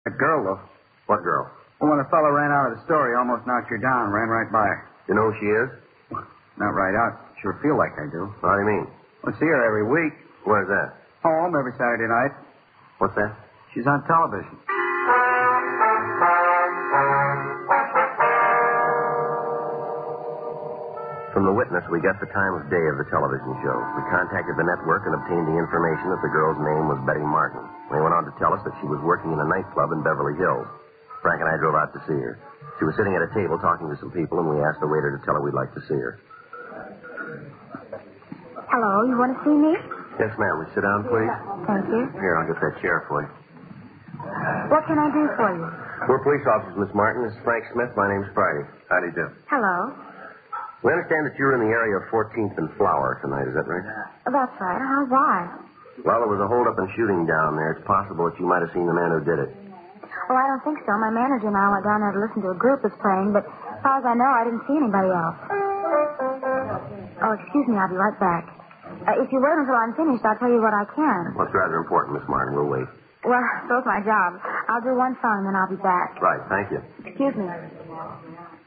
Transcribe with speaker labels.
Speaker 1: That girl, though.
Speaker 2: What girl?
Speaker 1: Well, when the fellow ran out of the store, he almost knocked her down, ran right by her.
Speaker 2: You know who she is?
Speaker 1: Not right out. Sure feel like I do.
Speaker 2: What do you mean?
Speaker 1: I see her every week.
Speaker 2: Where's that?
Speaker 1: Home every Saturday night.
Speaker 2: What's that?
Speaker 1: She's on television.
Speaker 2: From the witness, we got the time of day of the television show. We contacted the network and obtained the information that the girl's name was Betty Martin. They went on to tell us that she was working in a nightclub in Beverly Hills. Frank and I drove out to see her. She was sitting at a table talking to some people, and we asked the waiter to tell her we'd like to see her.
Speaker 3: Hello, you want to see me?
Speaker 2: Yes, ma'am. Will you sit down, please?
Speaker 3: Thank you.
Speaker 2: Here, I'll get that chair for you.
Speaker 3: What can I do for you?
Speaker 2: We're police officers, Miss Martin. This is Frank Smith. My name's Friday. How do you do?
Speaker 3: Hello.
Speaker 2: We understand that you're in the area of 14th and Flower tonight. Is that right?
Speaker 3: That's right. Why?
Speaker 2: Well, there was a hold-up and shooting down there. It's possible that you might have seen the man who did it.
Speaker 3: Well, I don't think so. My manager and I went down there to listen to a group that's playing, but as far as I know, I didn't see anybody else. Oh, excuse me. I'll be right back. If you wait until I'm finished, I'll tell you what I can.
Speaker 2: Well, it's rather important, Miss Martin. We'll wait.
Speaker 3: Well, so's my job. I'll do one song, then I'll be back.
Speaker 2: Right. Thank you.
Speaker 3: Excuse me.